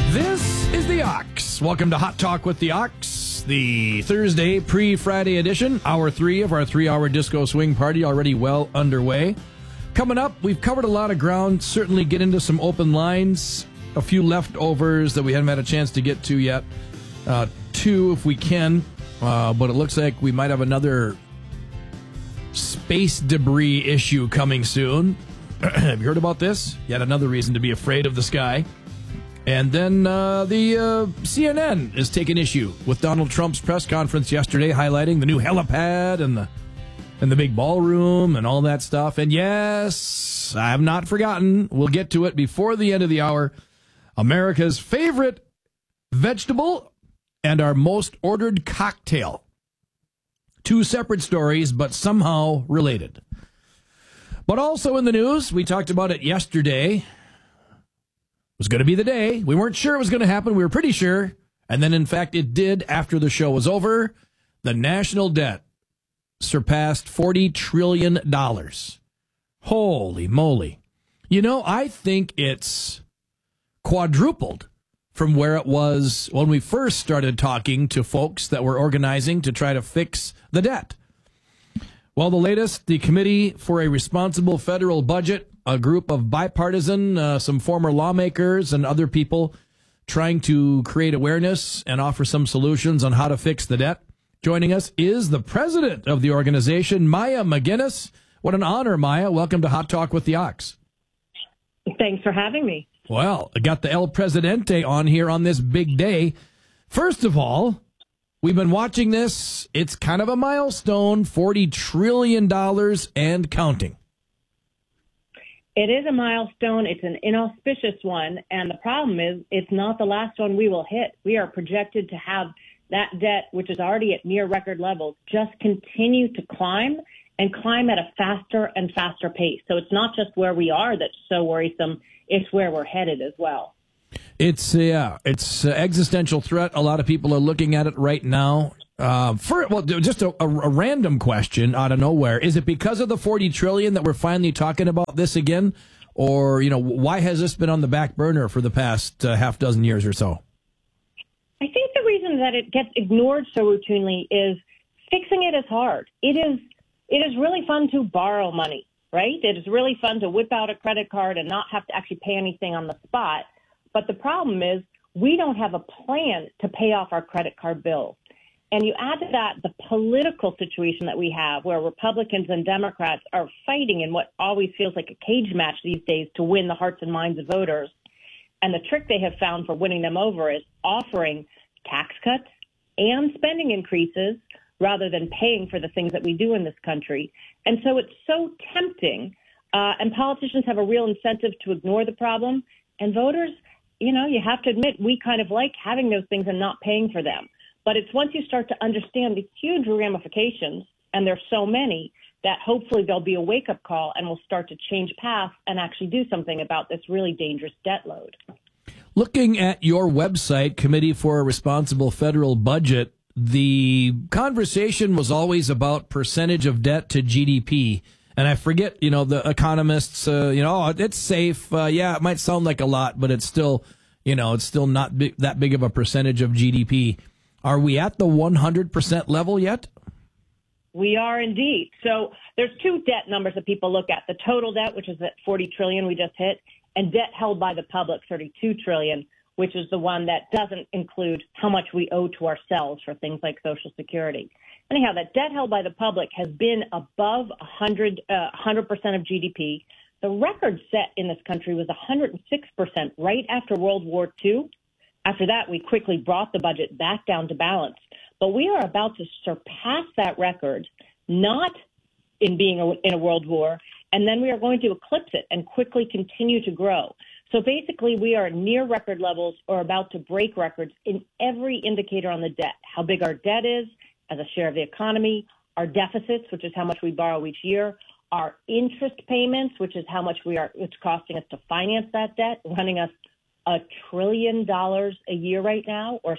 This is the Ox. Welcome to Hot Talk with the Ox, the Thursday pre-Friday edition. Hour 3 of our 3-hour disco swing party already well underway. Coming up, we've covered a lot of ground. Certainly get into some open lines, a few leftovers that we haven't had a chance to get to yet. 2 if we can, but it looks like we might have another space debris issue coming soon. Have you heard about this? Yet another reason to be afraid of the sky. And then the CNN is taking issue with Donald Trump's press conference yesterday, highlighting the new helipad and the big ballroom and all that stuff. And yes, I have not forgotten, we'll get to it before the end of the hour, America's favorite vegetable and our most ordered cocktail. 2 separate stories, but somehow related. But also in the news, we talked about it yesterday. Was going to be the day. We weren't sure it was going to happen. We were pretty sure. And then, in fact, it did after the show was over. The national debt surpassed $40 trillion. Holy moly. You know, I think it's quadrupled from where it was when we first started talking to folks that were organizing to try to fix the debt. Well, the latest, the Committee for a Responsible Federal Budget, a group of bipartisan, some former lawmakers and other people trying to create awareness and offer some solutions on how to fix the debt. Joining us is the president of the organization, Maya McGinnis. What an honor, Maya. Welcome to Hot Talk with the Ox. Thanks for having me. Well, I got the El Presidente on here on this big day. First of all, we've been watching this. It's kind of a milestone, $40 trillion and counting. It is a milestone. It's an inauspicious one. And the problem is it's not the last one we will hit. We are projected to have that debt, which is already at near record levels, just continue to climb and climb at a faster and faster pace. So it's not just where we are that's so worrisome. It's where we're headed as well. It's an existential threat. A lot of people are looking at it right now. Just a random question out of nowhere. Is it because of the $40 trillion that we're finally talking about this again? Or, why has this been on the back burner for the past half dozen years or so? I think the reason that it gets ignored so routinely is fixing it is hard. It is really fun to borrow money, right? It is really fun to whip out a credit card and not have to actually pay anything on the spot. But the problem is we don't have a plan to pay off our credit card bills. And you add to that the political situation that we have where Republicans and Democrats are fighting in what always feels like a cage match these days to win the hearts and minds of voters. And the trick they have found for winning them over is offering tax cuts and spending increases rather than paying for the things that we do in this country. And so it's so tempting, and politicians have a real incentive to ignore the problem. And voters, you have to admit, we kind of like having those things and not paying for them. But it's once you start to understand the huge ramifications, and there's so many, that hopefully there'll be a wake-up call and we'll start to change path and actually do something about this really dangerous debt load. Looking at your website, Committee for a Responsible Federal Budget, the conversation was always about percentage of debt to GDP. And I forget, the economists, it's safe. It might sound like a lot, but it's still, not that big of a percentage of GDP. Are we at the 100% level yet? We are indeed. So there's 2 debt numbers that people look at. The total debt, which is at $40 trillion we just hit, and debt held by the public, $32 trillion, which is the one that doesn't include how much we owe to ourselves for things like Social Security. Anyhow, that debt held by the public has been above 100% of GDP. The record set in this country was 106% right after World War II. After that, we quickly brought the budget back down to balance. But we are about to surpass that record, not in being in a world war, and then we are going to eclipse it and quickly continue to grow. So basically, we are near record levels or about to break records in every indicator on the debt, how big our debt is as a share of the economy, our deficits, which is how much we borrow each year, our interest payments, which is how much it's costing us to finance that debt, running us $1 trillion a year right now, or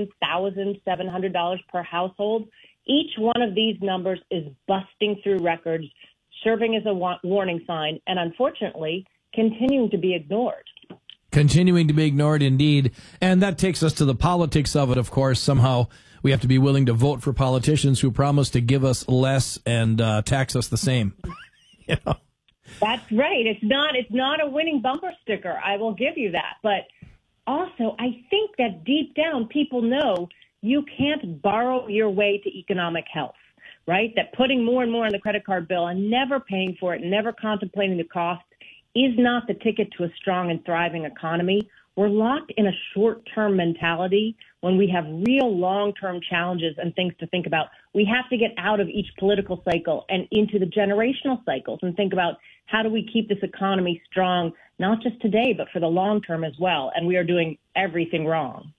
$7,700 per household. Each one of these numbers is busting through records, serving as a warning sign, and unfortunately, continuing to be ignored. Continuing to be ignored, indeed. And that takes us to the politics of it, of course. Somehow we have to be willing to vote for politicians who promise to give us less and tax us the same. You know? That's right. It's not a winning bumper sticker. I will give you that. But also, I think that deep down, people know you can't borrow your way to economic health, right? That putting more and more on the credit card bill and never paying for it, never contemplating the cost is not the ticket to a strong and thriving economy. We're locked in a short-term mentality when we have real long-term challenges and things to think about. We have to get out of each political cycle and into the generational cycles and think about how do we keep this economy strong, not just today, but for the long term as well. And we are doing everything wrong.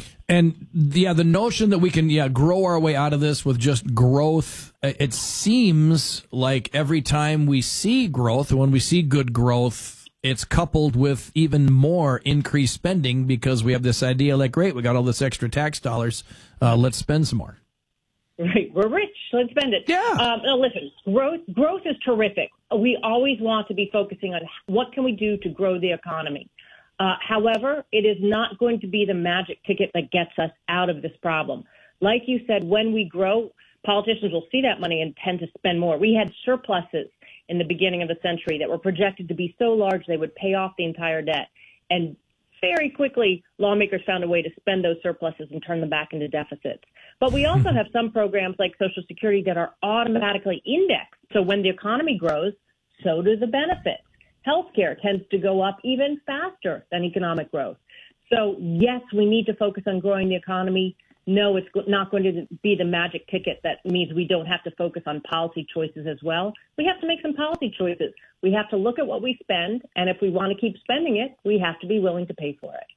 And the notion that we can grow our way out of this with just growth, it seems like every time we see growth, when we see good growth, it's coupled with even more increased spending because we have this idea like, great, we got all this extra tax dollars, let's spend some more. Right, we're rich, let's spend it. Yeah. No, listen, growth is terrific. We always want to be focusing on what can we do to grow the economy. However, it is not going to be the magic ticket that gets us out of this problem. Like you said, when we grow, politicians will see that money and tend to spend more. We had surpluses in the beginning of the century that were projected to be so large they would pay off the entire debt. And very quickly, lawmakers found a way to spend those surpluses and turn them back into deficits. But we also have some programs like Social Security that are automatically indexed. So when the economy grows, so do the benefits. Healthcare tends to go up even faster than economic growth. So, yes, we need to focus on growing the economy. No, it's not going to be the magic ticket that means we don't have to focus on policy choices as well. We have to make some policy choices. We have to look at what we spend, and if we want to keep spending it, we have to be willing to pay for it.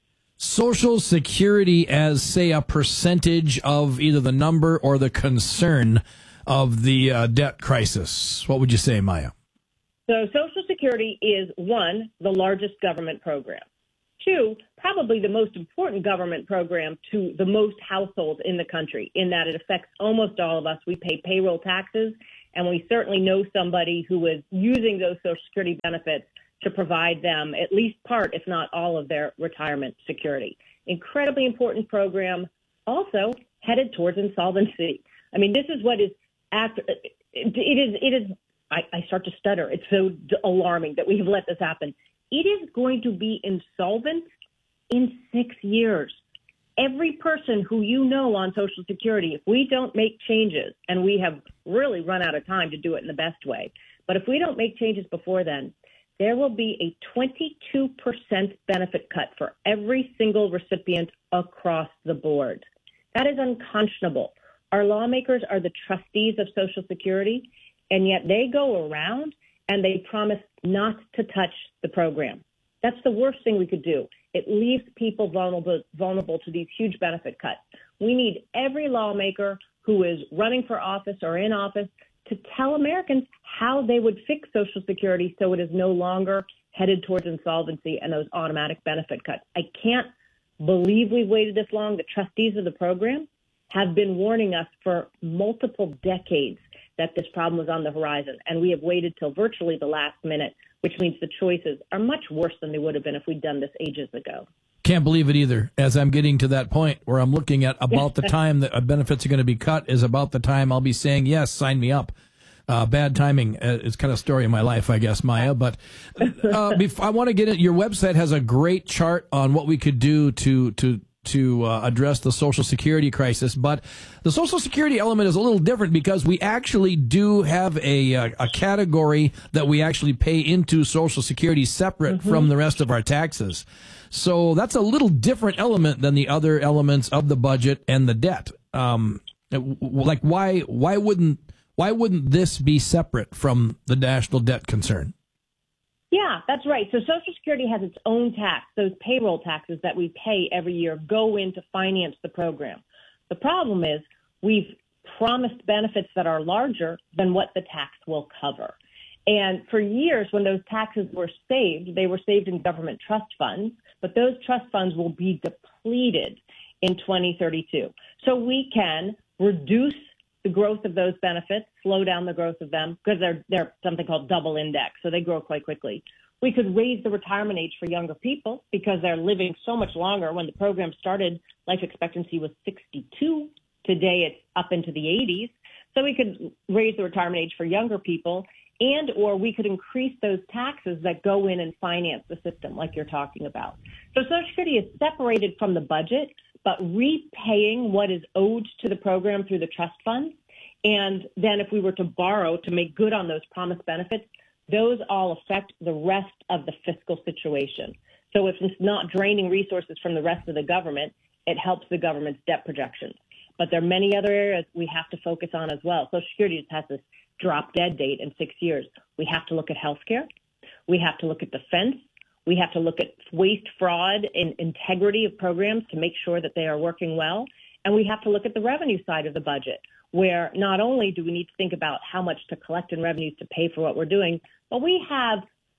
Social Security as, say, a percentage of either the number or the concern of the debt crisis. What would you say, Maya? So Social Security is, one, the largest government program. Two, probably the most important government program to the most households in the country, in that it affects almost all of us. We pay payroll taxes, and we certainly know somebody who is using those Social Security benefits to provide them at least part, if not all, of their retirement security. Incredibly important program, also headed towards insolvency. I mean, this is what is after it is. I start to stutter. It's so alarming that we have let this happen. It is going to be insolvent in 6 years. Every person who you know on Social Security, if we don't make changes, and we have really run out of time to do it in the best way, but if we don't make changes before then, there will be a 22% benefit cut for every single recipient across the board. That is unconscionable. Our lawmakers are the trustees of Social Security, and yet they go around and they promise not to touch the program. That's the worst thing we could do. It leaves people vulnerable to these huge benefit cuts. We need every lawmaker who is running for office or in office to tell Americans how they would fix Social Security so it is no longer headed towards insolvency and those automatic benefit cuts. I can't believe we've waited this long. The trustees of the program have been warning us for multiple decades that this problem was on the horizon, and we have waited till virtually the last minute, which means the choices are much worse than they would have been if we'd done this ages ago. Can't believe it either, as I'm getting to that point where I'm looking at about the time that benefits are going to be cut is about the time I'll be saying, yes, sign me up. Bad timing is kind of story of my life, I guess, Maya. But I want to get it. Your website has a great chart on what we could do to address the Social Security crisis, but the Social Security element is a little different because we actually do have a category that we actually pay into Social Security separate from the rest of our taxes. So that's a little different element than the other elements of the budget and the debt. Like why wouldn't this be separate from the national debt concern? Yeah, that's right. So Social Security has its own tax. Those payroll taxes that we pay every year go in to finance the program. The problem is we've promised benefits that are larger than what the tax will cover. And for years, when those taxes were saved, they were saved in government trust funds, but those trust funds will be depleted in 2032. So we can reduce the growth of those benefits, slow down the growth of them, because they're something called double index, so they grow quite quickly. We could raise the retirement age for younger people because they're living so much longer. When the program started, life expectancy was 62. Today, it's up into the 80s. So we could raise the retirement age for younger people, and or we could increase those taxes that go in and finance the system like you're talking about. So Social Security is separated from the budget, but repaying what is owed to the program through the trust fund. And then if we were to borrow to make good on those promised benefits, those all affect the rest of the fiscal situation. So if it's not draining resources from the rest of the government, it helps the government's debt projections. But there are many other areas we have to focus on as well. Social Security just has this drop dead date in 6 years. We have to look at healthcare. We have to look at defense. We have to look at waste, fraud, and integrity of programs to make sure that they are working well. And we have to look at the revenue side of the budget, where not only do we need to think about how much to collect in revenues to pay for what we're doing, but we have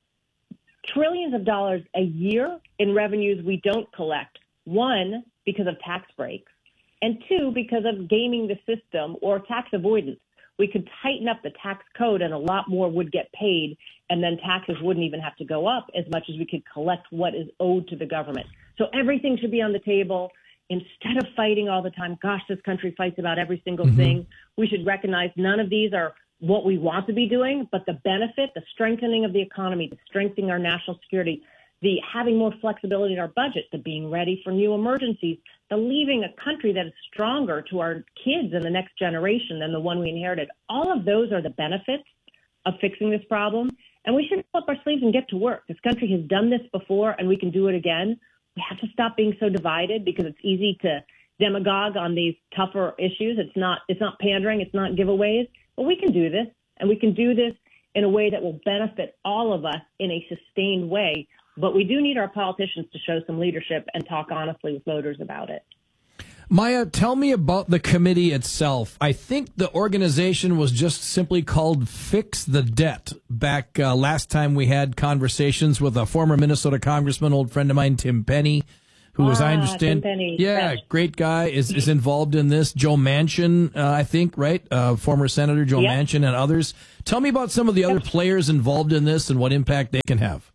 trillions of dollars a year in revenues we don't collect. One, because of tax breaks, and two, because of gaming the system or tax avoidance. We could tighten up the tax code and a lot more would get paid, and then taxes wouldn't even have to go up as much as we could collect what is owed to the government. So everything should be on the table. Instead of fighting all the time, gosh, this country fights about every single thing, we should recognize none of these are what we want to be doing, but the benefit, the strengthening of the economy, the strengthening our national security, the having more flexibility in our budget, the being ready for new emergencies, the leaving a country that is stronger to our kids in the next generation than the one we inherited. All of those are the benefits of fixing this problem. And we should pull up our sleeves and get to work. This country has done this before, and we can do it again. We have to stop being so divided because it's easy to demagogue on these tougher issues. It's not pandering. It's not giveaways. But we can do this, and we can do this in a way that will benefit all of us in a sustained way. But we do need our politicians to show some leadership and talk honestly with voters about it. Maya, tell me about the committee itself. I think the organization was just simply called Fix the Debt. Back last time we had conversations with a former Minnesota congressman, old friend of mine, Tim Penny, who, as I understand, Tim Penny. yeah, Yes. great guy, is involved in this. Joe Manchin, I think, right? Former Senator Joe Manchin and others. Tell me about some of the other players involved in this and what impact they can have.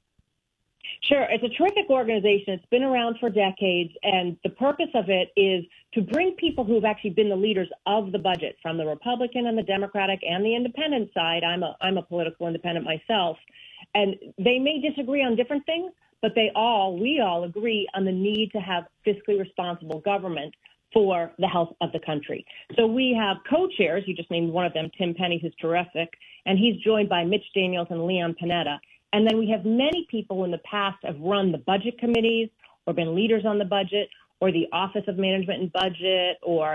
Sure. It's a terrific organization. It's been around for decades, and the purpose of it is to bring people who have actually been the leaders of the budget from the Republican and the Democratic and the independent side. I'm a political independent myself, and they may disagree on different things, but we all agree on the need to have fiscally responsible government for the health of the country. So we have co-chairs. You just named one of them, Tim Penny, who's terrific, and he's joined by Mitch Daniels and Leon Panetta. And then we have many people who in the past have run the budget committees or been leaders on the budget or the Office of Management and Budget or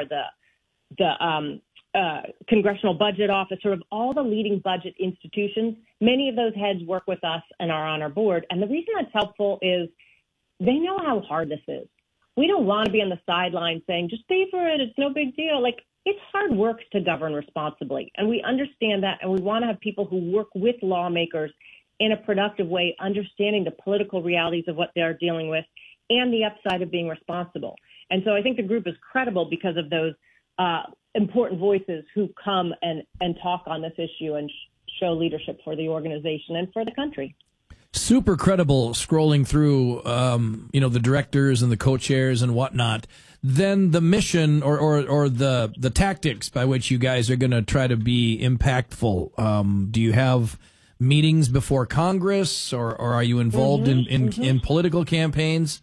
the Congressional Budget Office, sort of all the leading budget institutions. Many of those heads work with us and are on our board. And the reason that's helpful is they know how hard this is. We don't want to be on the sidelines saying, just pay for it. It's no big deal. Like, it's hard work to govern responsibly. And we understand that. And we want to have people who work with lawmakers in a productive way, understanding the political realities of what they're dealing with and the upside of being responsible. And so I think the group is credible because of those important voices who come and talk on this issue and show leadership for the organization and for the country. Super credible scrolling through, the directors and the co-chairs and whatnot. Then the mission or the tactics by which you guys are going to try to be impactful. Do you have meetings before Congress, or are you involved in political campaigns?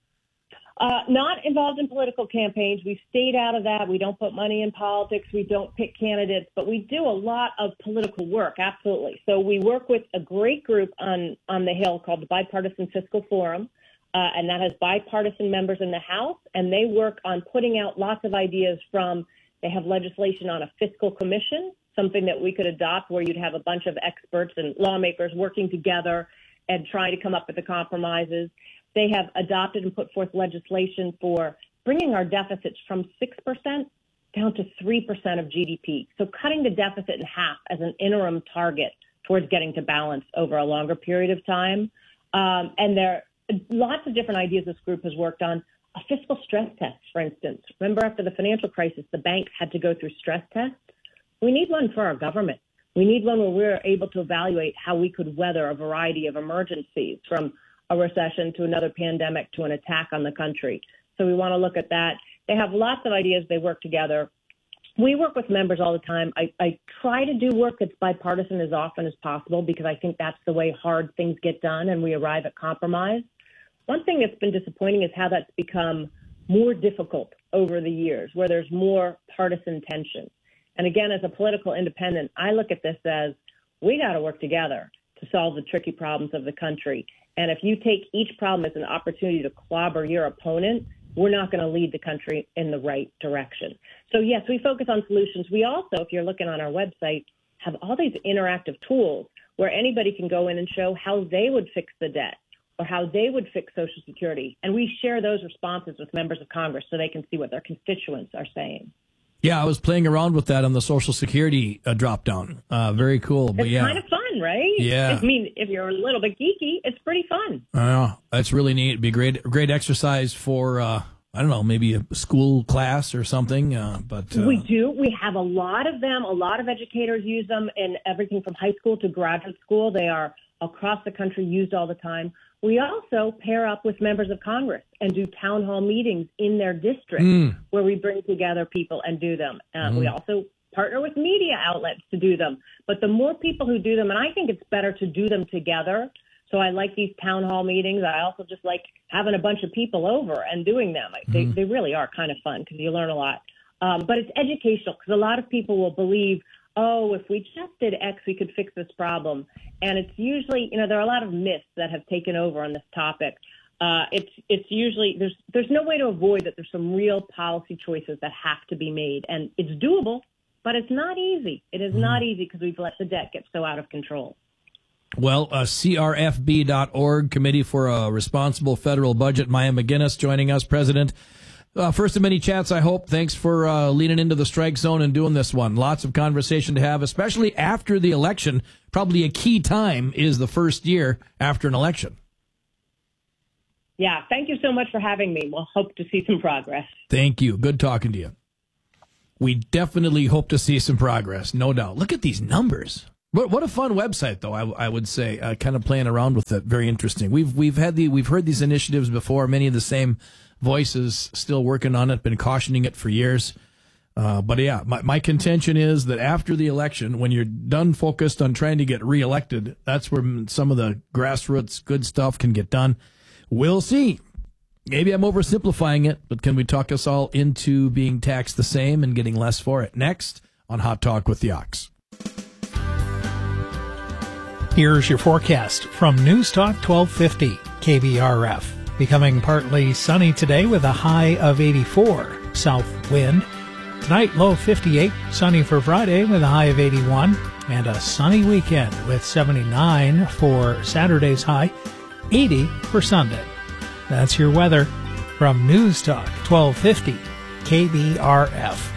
Not involved in political campaigns. We've stayed out of that. We don't put money in politics. We don't pick candidates, but we do a lot of political work, absolutely. So we work with a great group on the Hill called the Bipartisan Fiscal Forum, and that has bipartisan members in the House, and they work on putting out lots of ideas they have legislation on a fiscal commission, something that we could adopt where you'd have a bunch of experts and lawmakers working together and trying to come up with the compromises. They have adopted and put forth legislation for bringing our deficits from 6% down to 3% of GDP. So cutting the deficit in half as an interim target towards getting to balance over a longer period of time. And there are lots of different ideas this group has worked on. A fiscal stress test, for instance. Remember after the financial crisis, the banks had to go through stress tests? We need one for our government. We need one where we're able to evaluate how we could weather a variety of emergencies, from a recession to another pandemic to an attack on the country. So we want to look at that. They have lots of ideas. They work together. We work with members all the time. I try to do work that's bipartisan as often as possible because I think that's the way hard things get done and we arrive at compromise. One thing that's been disappointing is how that's become more difficult over the years, where there's more partisan tension. And again, as a political independent, I look at this as we got to work together to solve the tricky problems of the country. And if you take each problem as an opportunity to clobber your opponent, we're not going to lead the country in the right direction. So, yes, we focus on solutions. We also, if you're looking on our website, have all these interactive tools where anybody can go in and show how they would fix the debt or how they would fix Social Security. And we share those responses with members of Congress so they can see what their constituents are saying. Yeah, I was playing around with that on the Social Security drop-down. Very cool. But it's kind of fun, right? Yeah. I mean, if you're a little bit geeky, it's pretty fun. That's really neat. It'd be great exercise for, I don't know, maybe a school class or something. But we do. We have a lot of them. A lot of educators use them in everything from high school to graduate school. They are across the country used all the time. We also pair up with members of Congress and do town hall meetings in their district where we bring together people and do them. We also partner with media outlets to do them. But the more people who do them, and I think it's better to do them together. So I like these town hall meetings. I also just like having a bunch of people over and doing them. They really are kind of fun because you learn a lot. But it's educational because a lot of people will believe, oh, if we just did X, we could fix this problem. And it's usually, there are a lot of myths that have taken over on this topic. It's usually, there's no way to avoid that there's some real policy choices that have to be made. And it's doable, but it's not easy. It is not easy because we've let the debt get so out of control. Well, CRFB.org, Committee for a Responsible Federal Budget. Maya McGinnis joining us, President. First of many chats, I hope. Thanks for leaning into the strike zone and doing this one. Lots of conversation to have, especially after the election. Probably a key time is the first year after an election. Yeah, thank you so much for having me. We'll hope to see some progress. Thank you. Good talking to you. We definitely hope to see some progress, no doubt. Look at these numbers. What a fun website, though. I would say, kind of playing around with it. Very interesting. We've heard these initiatives before. Many of the same voices still working on it, been cautioning it for years. But yeah, my contention is that after the election, when you're done focused on trying to get reelected, that's where some of the grassroots good stuff can get done. We'll see. Maybe I'm oversimplifying it, but can we talk us all into being taxed the same and getting less for it? Next on Hot Talk with the Ox. Here's your forecast from News Talk 1250 KBRF. Becoming partly sunny today with a high of 84. South wind. Tonight, low of 58. Sunny for Friday with a high of 81. And a sunny weekend with 79 for Saturday's high. 80 for Sunday. That's your weather from News Talk 1250 KBRF.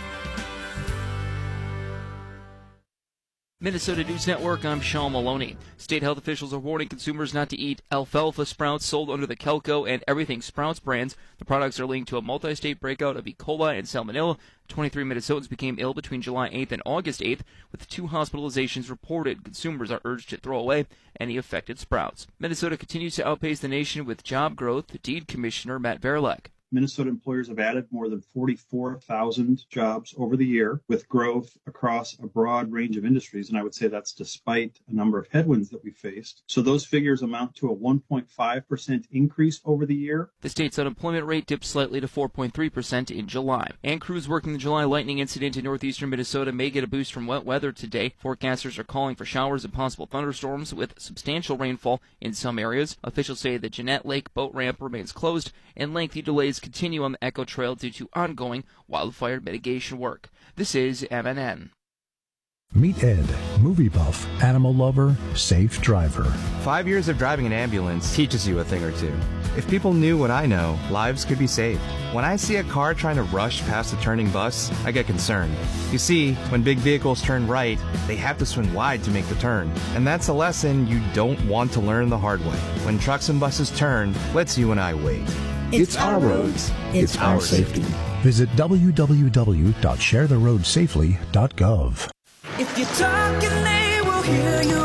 Minnesota News Network, I'm Sean Maloney. State health officials are warning consumers not to eat alfalfa sprouts sold under the Kelco and Everything Sprouts brands. The products are linked to a multi-state breakout of E. coli and salmonella. 23 Minnesotans became ill between July 8th and August 8th, with 2 hospitalizations reported. Consumers are urged to throw away any affected sprouts. Minnesota continues to outpace the nation with job growth, Deed Commissioner Matt Verlek. Minnesota employers have added more than 44,000 jobs over the year with growth across a broad range of industries. And I would say that's despite a number of headwinds that we faced. So those figures amount to a 1.5% increase over the year. The state's unemployment rate dipped slightly to 4.3% in July. And crews working the July lightning incident in northeastern Minnesota may get a boost from wet weather today. Forecasters are calling for showers and possible thunderstorms with substantial rainfall in some areas. Officials say the Jeanette Lake boat ramp remains closed and lengthy delays continue on the Echo Trail due to ongoing wildfire mitigation work. This is MNN. Meet Ed, movie buff, animal lover, safe driver. 5 years of driving an ambulance teaches you a thing or two. If people knew what I know, lives could be saved. When I see a car trying to rush past a turning bus, I get concerned. You see, when big vehicles turn right, they have to swing wide to make the turn. And that's a lesson you don't want to learn the hard way. When trucks and buses turn, let's you and I wait. It's our roads. It's our safety. Visit www.sharetheroadsafely.gov. If If you talk and they will hear you.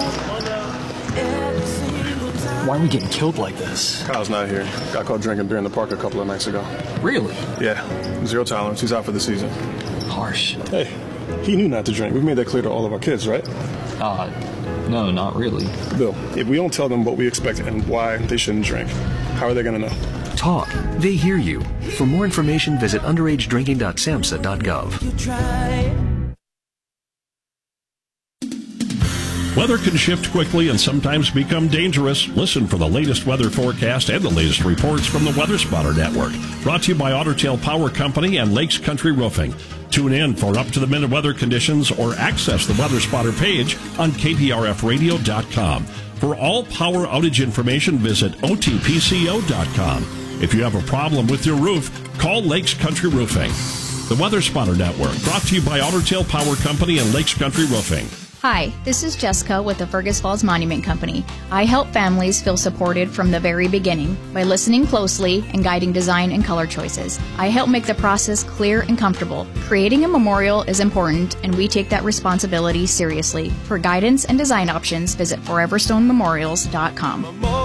Why are we getting killed like this? Kyle's not here. Got caught drinking beer in the park a couple of nights ago. Really? Yeah. 0 tolerance. He's out for the season. Harsh. Hey, he knew not to drink. We've made that clear to all of our kids, right? No, not really. Bill, if we don't tell them what we expect and why they shouldn't drink, how are they going to know? Talk. They hear you. For more information, visit underagedrinking.samhsa.gov. You try. Weather can shift quickly and sometimes become dangerous. Listen for the latest weather forecast and the latest reports from the Weather Spotter Network. Brought to you by Otter Tail Power Company and Lakes Country Roofing. Tune in for up-to-the-minute weather conditions or access the Weather Spotter page on kprfradio.com. For all power outage information, visit otpco.com. If you have a problem with your roof, call Lakes Country Roofing. The Weather Spotter Network, brought to you by Otter Tail Power Company and Lakes Country Roofing. Hi, this is Jessica with the Fergus Falls Monument Company. I help families feel supported from the very beginning by listening closely and guiding design and color choices. I help make the process clear and comfortable. Creating a memorial is important, and we take that responsibility seriously. For guidance and design options, visit foreverstonememorials.com.